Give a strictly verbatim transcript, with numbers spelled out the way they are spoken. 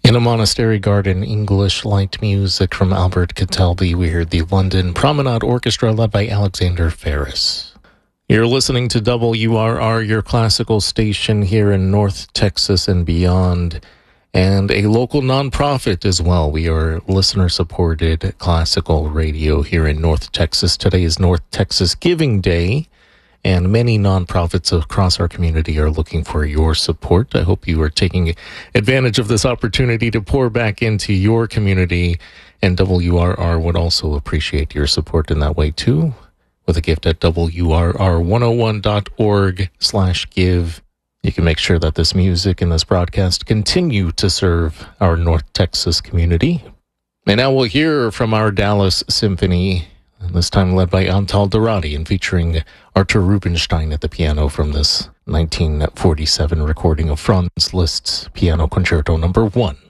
In a monastery garden, English light music from Albert Cataldi. We heard the London Promenade Orchestra led by Alexander Ferris. You're listening to W R R, your classical station here in North Texas and beyond, and a local nonprofit as well. We are listener-supported classical radio here in North Texas. Today is North Texas Giving Day, and many nonprofits across our community are looking for your support. I hope you are taking advantage of this opportunity to pour back into your community, and W R R would also appreciate your support in that way too, with a gift at W R R one oh one dot org slash give. You can make sure that this music and this broadcast continue to serve our North Texas community. And now we'll hear from our Dallas Symphony, this time led by Antal Dorati and featuring Artur Rubinstein at the piano from this nineteen forty-seven recording of Franz Liszt's Piano Concerto Number One.